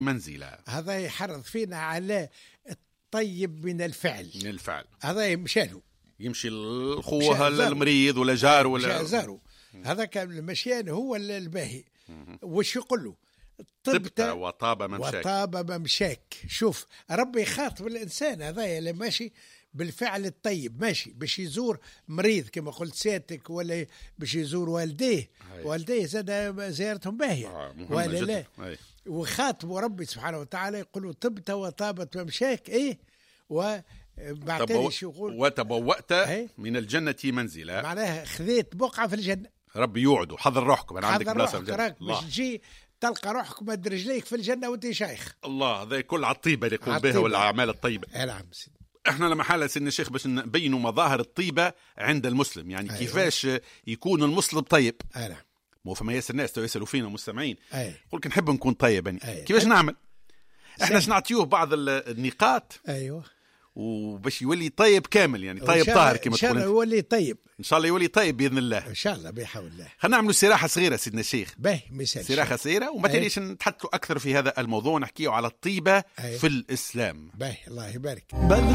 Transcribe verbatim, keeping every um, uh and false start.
منزلة. هذا يحرض فينا على الطيب من الفعل. من الفعل هذا مشانه يمشي الخوه المريض ولا جار ولا زارو. هذا كان المشيان هو الباهي. وش يقول له؟ طبت وطاب ممشاك. وطاب ممشاك. شوف ربي يخاطب الإنسان هذا اللي ماشي بالفعل الطيب، ماشي باش يزور مريض كما قلت سيادتك، ولا باش يزور والديه. والديه زاد زيارتهم باهية آه ولا لا. وخاطبوا ربي سبحانه وتعالى يقولوا طبت وطابت ممشاك. ايه وبعدين يقول وتبوأت من الجنة منزلا، معناها خذيت بقعة في الجنة. ربي يوعدوا حضر روحكم أنا عندك بلاصة في الجنة. باش تجي تلقى روحك مد رجليك في الجنة وانت شيخ. الله هذا كل عالطيبة اللي يقوم بها والأعمال الطيبة. نعم. احنا لما حالة سيدنا الشيخ باش نبينوا مظاهر الطيبة عند المسلم، يعني أيوة. كيفاش يكون المسلم طيب. نعم. مو فما ياسر الناس يسألوا فينا مستمعين أيوة. يقول نحب نكون طيب يعني أيوة. كيفاش نعمل؟ احنا نعطيوه بعض النقاط. ايوه. وباش يولي طيب كامل، يعني طيب طاهر كما تقول. ان شاء الله يولي طيب، ان شاء الله يولي طيب باذن الله، ان شاء الله بحول الله. خلينا نعملوا استراحه صغيره سيدنا الشيخ. باهي مثال استراحه صغيره وما تريش نتحدثوا اكثر في هذا الموضوع، نحكيه على الطيبه أيه. في الاسلام. باهي الله يبارك.